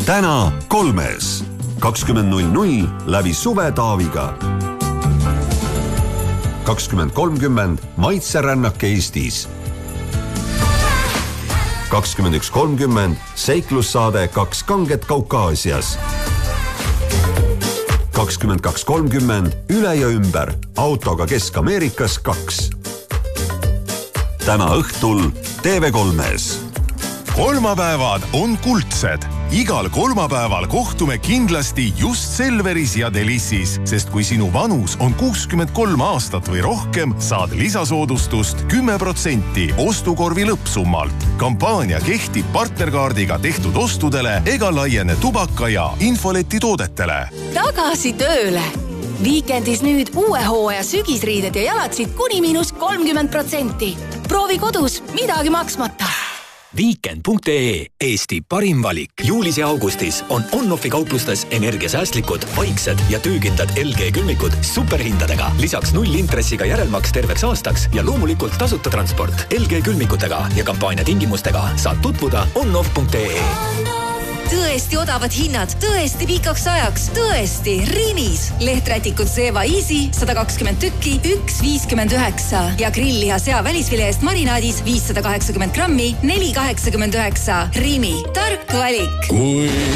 täna 3. 20.00 läbi Suve Taaviga. 20.30 Maitserännak Eestis. 21.30 seiklussaade 2 kanget Kaukaasias. 22.30 üle ja ümber autoga Kesk-Ameerikas 2. Täna õhtul TV3-s. Kolmapäevad on kuldsed. Igal kolmapäeval kohtume kindlasti just Selveris ja Delissis, sest kui sinu vanus on 63 aastat või rohkem, saad lisasoodustust 10% ostukorvi lõppsummalt. Kampaania kehtib partnerkaardiga tehtud ostudele ega laiene tubaka ja infoleti toodetele. Tagasi tööle! Viikendis nüüd uue hooaja sügisriided ja jalatsid kuni -30%. Proovi kodus, midagi maksmata. Weekend.ee Eesti parim valik. Juulis ja augustis on OnOffi kauplustes energiasäästlikud, vaiksed ja töökindlad LG külmikud superhindadega. Lisaks 0 intressiga järelmaks terveks aastaks ja loomulikult tasuta transport. LG külmikutega ja kampaania tingimustega saad tutvuda onoff.ee. Tõesti odavad hinnad, tõesti pikaks ajaks, tõesti Rimis. Lehträtikud Seva Easy 120 tükki, 1,59 ja grillliha sea välisvile eest marinaadis 580 grammi, 4,89. Rimi, tark valik.